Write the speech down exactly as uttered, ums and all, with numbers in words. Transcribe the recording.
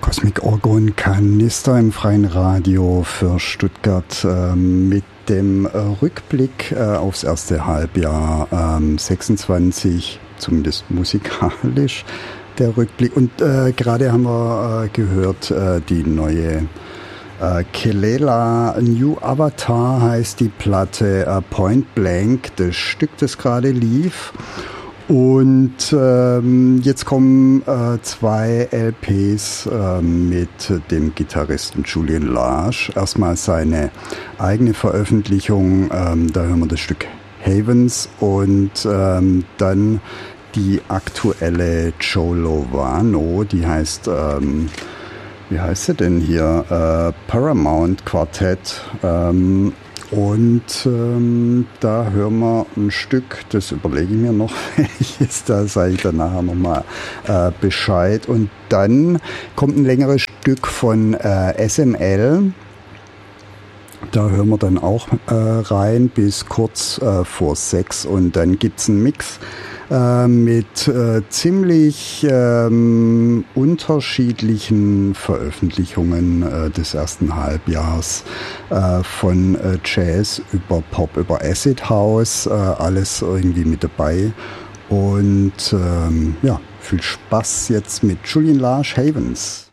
Cosmic Orgon Kanister im freien Radio für Stuttgart äh, mit dem äh, Rückblick äh, aufs erste Halbjahr äh, sechsundzwanzig, zumindest musikalisch der Rückblick. Und äh, gerade haben wir äh, gehört, äh, die neue äh, Kelela New Avatar heißt die Platte, äh, Point Blank, das Stück, das gerade lief. Und ähm, jetzt kommen äh, zwei L Ps äh, mit dem Gitarristen Julian Lage. Erstmal seine eigene Veröffentlichung, ähm, da hören wir das Stück Havens, und ähm, dann die aktuelle Joe Lovano, die heißt, ähm, wie heißt sie denn hier? Äh, Paramount Quartet. Ähm, Und ähm, da hören wir ein Stück, das überlege ich mir noch, welches, da sage ich dann nachher nochmal äh, Bescheid. Und dann kommt ein längeres Stück von äh, S M L. Da hören wir dann auch äh, rein bis kurz äh, vor sechs, und dann gibt's einen Mix äh, mit äh, ziemlich ähm, unterschiedlichen Veröffentlichungen äh, des ersten Halbjahrs, äh, von äh, Jazz über Pop, über Acid House, äh, alles irgendwie mit dabei. Und ähm, ja, viel Spaß jetzt mit Julian Lage, Havens.